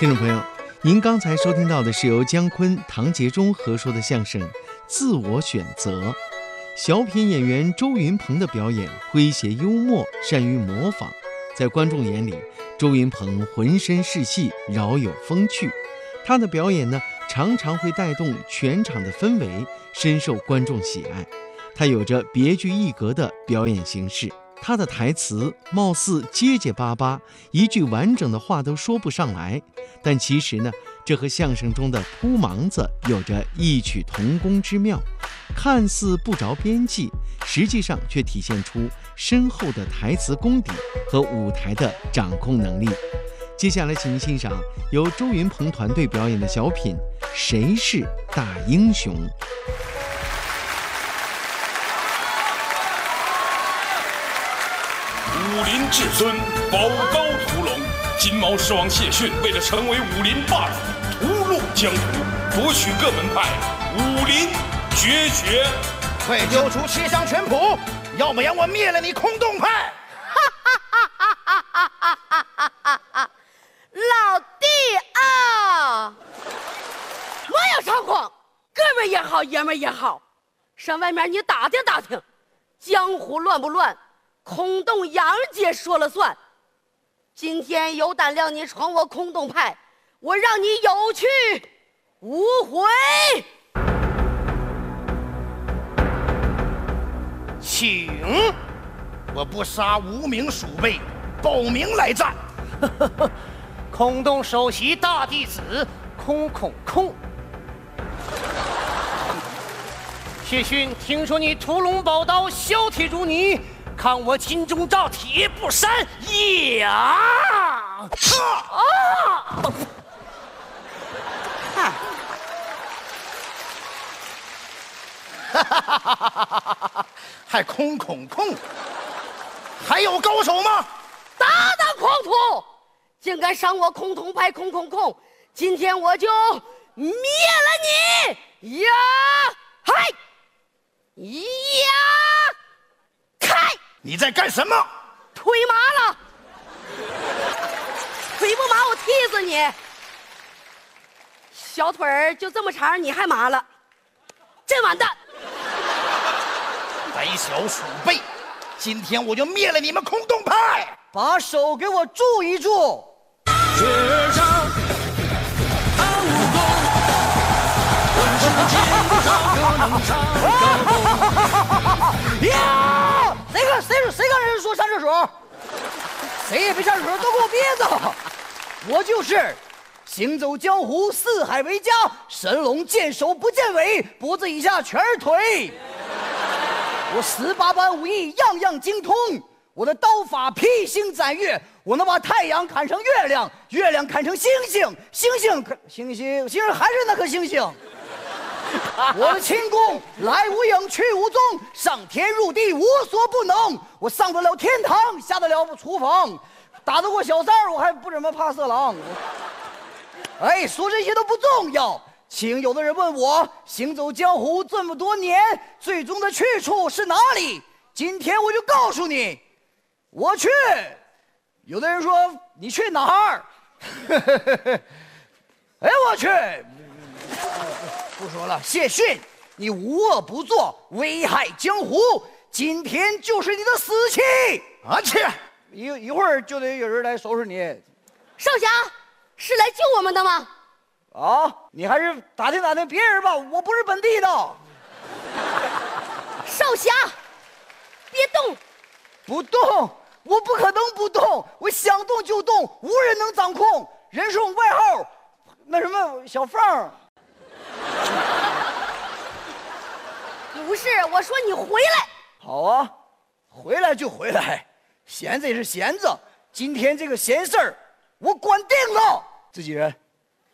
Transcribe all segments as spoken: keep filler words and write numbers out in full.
听众朋友，您刚才收听到的是由姜昆、唐杰忠合说的相声《自我选择》。小品演员周云鹏的表演诙谐幽默，善于模仿，在观众眼里，周云鹏浑身是戏，饶有风趣。他的表演呢，常常会带动全场的氛围，深受观众喜爱。他有着别具一格的表演形式，他的台词貌似结结巴巴，一句完整的话都说不上来，但其实呢，这和相声中的扑盲子有着异曲同工之妙，看似不着边际，实际上却体现出深厚的台词功底和舞台的掌控能力。接下来请您欣赏由周云鹏团队表演的小品《谁是大英雄》。 武林至尊，宝高屠龙，金毛狮王谢逊为了成为武林霸主，屠戮江湖，夺取各门派，武林绝学。 快交出七伤拳谱，要不然我灭了你空洞派！ 老弟啊，我要猖狂，哥们也好，爷们也好，上外面你打听打听，江湖乱不乱？空洞杨姐说了算。今天有胆量你闯我空洞派，我让你有去无回。 请，我不杀无名鼠辈，报名来战。 空洞首席大弟子空空空。谢逊，听说你屠龙宝刀削铁如泥，看我金钟罩铁布衫呀！啊！ 哈！哈哈哈哈哈！还空空空，还有高手吗？ 大胆狂徒，竟敢伤我空洞派空空空！今天我就灭了你！呀！嗨！呀！开！ 你在干什么？ 腿麻了，腿不麻我踢死你！小腿儿就这么长，你还麻了，真完蛋！ 胆小鼠辈，今天我就灭了你们空洞派！ 把手给我住一住！ 学长他武功，浑身解数个能唱个呀！谁敢谁谁敢人说上厕所？谁也别上厕所，都给我憋着！我就是行走江湖，四海为家，神龙见首不见尾，脖子以下全是腿。我十八般武艺样样精通，我的刀法披星斩月，我能把太阳砍成月亮，月亮砍成星星，星星砍星星，星星还是那颗星星。我的轻功来无影去无踪，上天入地无所不能。我上得了天堂，下得了厨房，打得过小三儿，我还不怎么怕色狼。哎，说这些都不重要。请有的人问我，行走江湖这么多年，最终的去处是哪里？今天我就告诉你，我去。有的人说你去哪儿？哎，我去。不说了，谢逊，你无恶不作，危害江湖，今天就是你的死期！ 啊切！ 一一会儿就得有人来收拾你。 少侠是来救我们的吗？ 啊，你还是打听打听别人吧，我不是本地的。 少侠，别动！ 不动，我不可能不动，我想动就动，无人能掌控。人是我外号，那什么小凤。 不是，我说你回来。 好啊，回来就回来，闲着也是闲着。今天这个闲事儿，我管定了。自己人，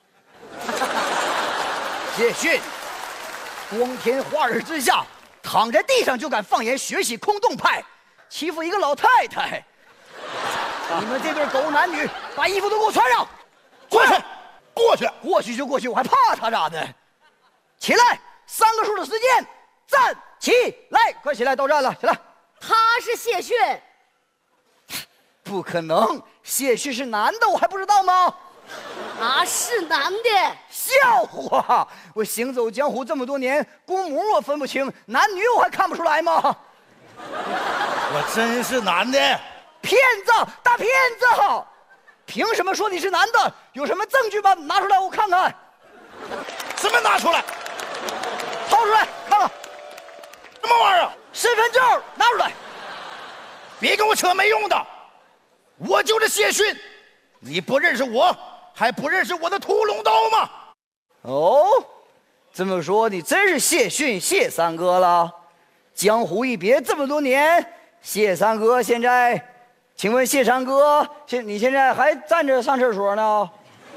谢逊，光天化日之下，躺在地上就敢放言学习空洞派，欺负一个老太太。你们这对狗男女，把衣服都给我穿上。 过去，过去， 过去就过去，我还怕他咋的？起来，三个数的时间，站起来，快起来，到站了，起来。 他是谢逊。 不可能，谢逊是男的，我还不知道吗？ 啊， 是男的。 笑话！我行走江湖这么多年，公母我分不清，男女我还看不出来吗？ 我真是男的。 骗子，大骗子！凭什么说你是男的？有什么证据吗？拿出来我看看。 什么拿出来？ 掏出来看看。 什么玩意儿？ 身份证拿出来。 别跟我扯没用的。我就是谢逊，你不认识我，还不认识我的屠龙刀吗？ 哦，这么说你真是谢逊谢三哥了。江湖一别这么多年，谢三哥现在，请问谢三哥，现你现在还站着上厕所呢？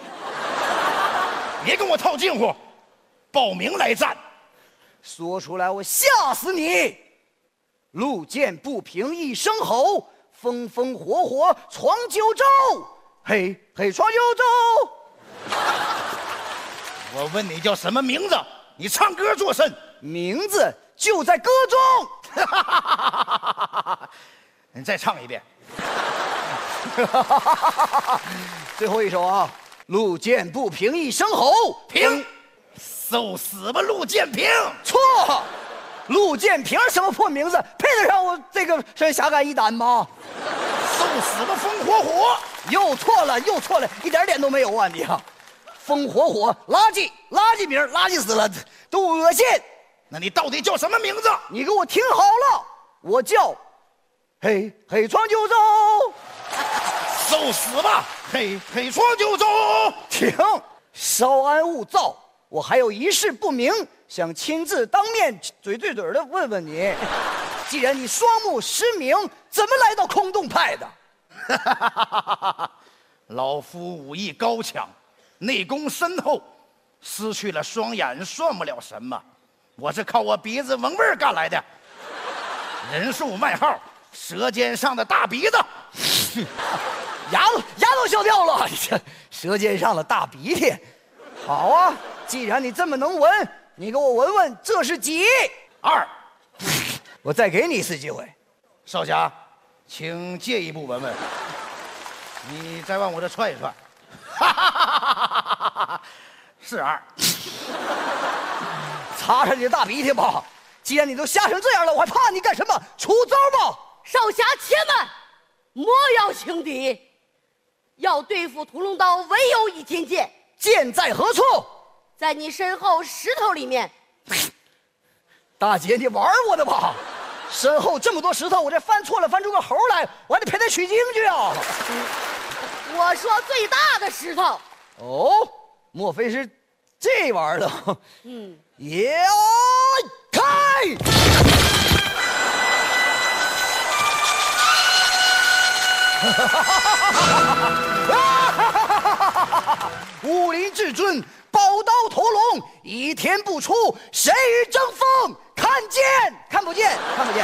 别跟我套近乎，报名来战。 说出来我吓死你！路见不平一声吼，风风火火闯九州，嘿嘿闯九州。 我问你叫什么名字？你唱歌作甚？ 名字就在歌中。 你再唱一遍。 最后一首啊，路见不平一声吼， 平，受死吧，陆建平！ 错，陆建平什么破名字，配得上我这个这侠肝义胆吗？ 受死吧，风火火！ 又错了，又错了，一点脸都没有啊你啊！风火火，垃圾，垃圾名，垃圾死了，都恶心。 那你到底叫什么名字？ 你给我听好了，我叫嘿嘿闯九州。 受死吧，嘿嘿闯九州！ 停，稍安勿躁，我还有一事不明，想亲自当面嘴对嘴的问问你。既然你双目失明，怎么来到空洞派的？ 老夫武艺高强，内功深厚，失去了双眼算不了什么。我是靠我鼻子闻味儿干来的。人数外号舌尖上的大鼻子。 牙都牙都笑掉了，这舌尖上的大鼻涕。好啊，既然你这么能闻，你给我闻闻这是几？ 二。 我再给你一次机会。 少侠，请借一步闻闻。你再往我这踹一踹。是二。 擦擦你的大鼻涕吧。既然你都吓成这样了，我还怕你干什么？出招吧！ 少侠且慢，莫要轻敌。要对付屠龙刀，唯有倚天剑。 剑在何处？ 在你身后石头里面。 大姐，你玩我的吧？身后这么多石头，我这翻错了翻出个猴来，我还得陪他取经去啊！ 我说最大的石头。 哦，莫非是这玩意儿的？ 嗯， 也开！武林至尊，宝刀屠龙，倚天不出，谁与争锋？看见看不见，看不见，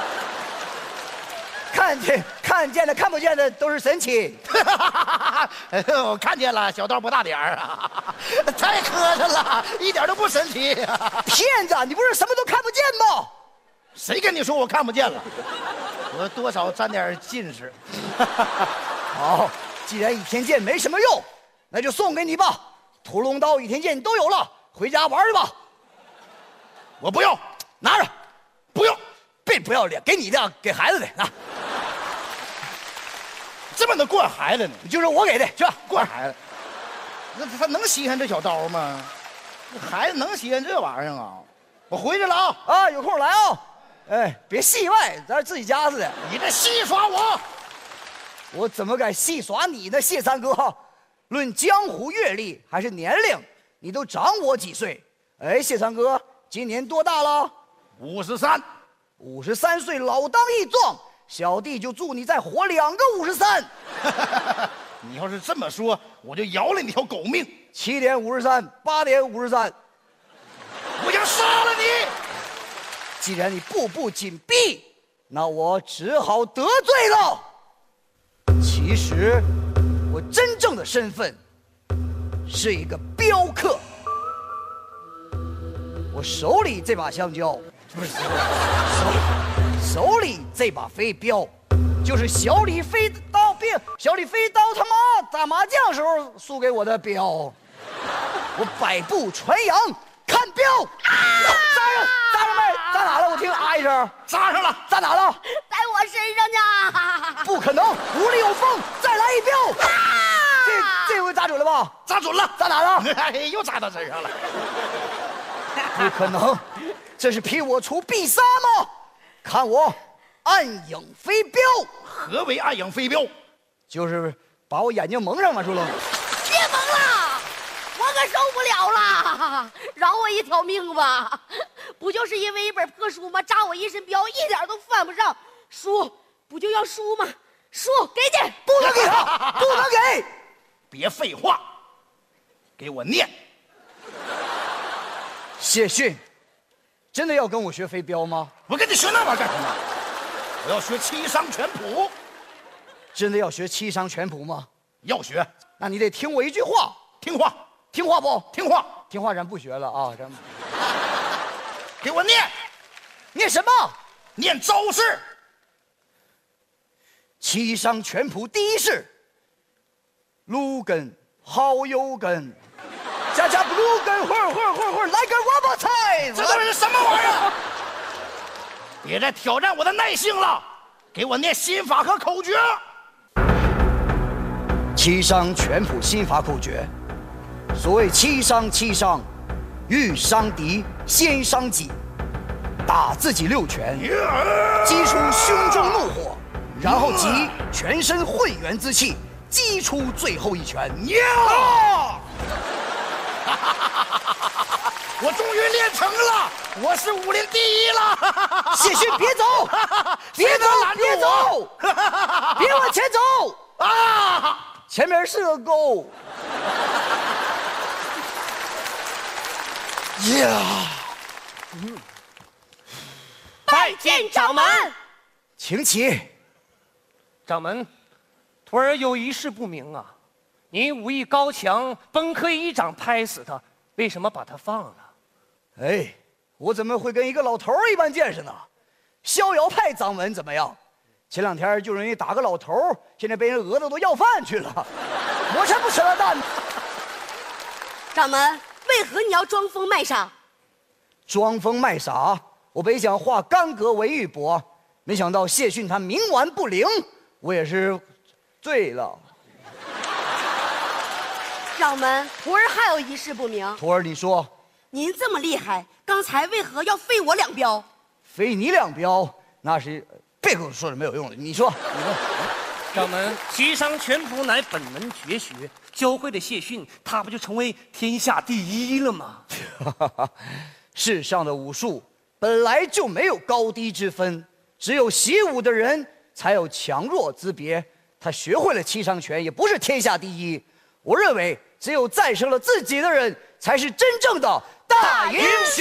看见看见的看不见的都是神奇。 我看见了，小道不大点儿啊，太磕碜了，一点都不神奇。 骗子，你不是什么都看不见吗？ 谁跟你说我看不见了？我多少沾点近视。 好，既然倚天剑没什么用，那就送给你吧。屠龙刀、倚天剑你都有了，回家玩去吧。 我不要， 拿着。 不用， 别不要脸，给你的，给孩子的，拿。 这么能惯孩子呢？ 就是我给的，去吧， 惯孩子。那他能稀罕这小刀吗？这孩子能稀罕这玩意儿啊？我回去了啊！ 啊，有空来啊！哎，别戏外，咱自己家似的。 你这戏耍我， 我怎么敢戏耍你呢，谢三哥？论江湖阅历还是年龄，你都长我几岁？哎，谢三哥，今年多大了？ 五十三， 五十三岁，老当益壮。小弟就祝你再活两个五十三。 你要是这么说，我就饶了你条狗命。 七点五十三，八点五十三， 我想杀了你。 既然你步步紧逼，那我只好得罪了。其实，我真正的身份是一个镖客。我手里这把香蕉，不是手手里这把飞镖，就是小李飞刀镖。 弟小李飞刀他妈打麻将时候输给我的镖，我百步穿杨看镖，啊！扎上，扎上没？扎哪了？我听啊一声， 扎上了， 扎哪了？ 在我身上呢。 不可能，无力有风，再来一镖。啊！这这回扎准了吧？ 扎准了， 扎哪了？ 哎，又扎到身上了。 不可能，这是逼我出必杀吗？看我暗影飞镖。 何为暗影飞镖？ 就是把我眼睛蒙上嘛，朱龙。 别蒙了，我可受不了了，饶我一条命吧！不就是因为一本破书吗？扎我一身镖，一点都犯不上。输不就要输吗？输给你， 不能给他，不能给！ 别废话，给我念。 谢逊，真的要跟我学飞镖吗？ 我跟你学那玩意儿干什么？我要学七伤拳谱。 真的要学七伤拳谱吗？ 要学， 那你得听我一句话， 听话， 听话不？ 听话， 听话，咱不学了啊！咱给我念， 念什么？ 念招式。 七伤拳谱第一式：芦根、好友根，加加芦根，会儿会儿会儿会儿，来根王八菜。 这都是什么玩意儿？别再挑战我的耐性了，给我念心法和口诀。 七伤拳谱心法口诀，所谓七伤七伤，欲伤敌先伤己，打自己六拳，击出胸中怒火，然后集全身混元之气，击出最后一拳。 呀！我终于练成了，我是武林第一了。 谢逊，别走，别走，别走，别往前走啊！前面是个沟。呀！ 拜见掌门。 请起。 掌门，徒儿有一事不明啊，你武艺高强，本可以一掌拍死他，为什么把他放了？ 哎，我怎么会跟一个老头儿一般见识呢？逍遥派掌门怎么样？前两天就人家打个老头儿，现在被人讹的都要饭去了，我才不吃了蛋呢。 掌门，为何你要装疯卖傻？ 装疯卖傻，我本想化干戈为玉帛，没想到谢逊他冥顽不灵，我也是醉了。 掌门，徒儿还有一事不明。 徒儿，你说， 您这么厉害，刚才为何要废我两镖？ 废你两镖，那是别跟我说这没有用的。你说，你说， 掌门，七伤拳谱乃本门绝学，教会了谢逊，他不就成为天下第一了吗？ 世上的武术本来就没有高低之分，只有习武的人才有强弱之别。他学会了七伤拳，也不是天下第一。我认为，只有战胜了自己的人，才是真正的大英雄。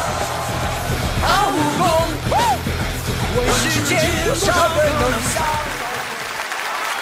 大武功，问世间有啥人能像？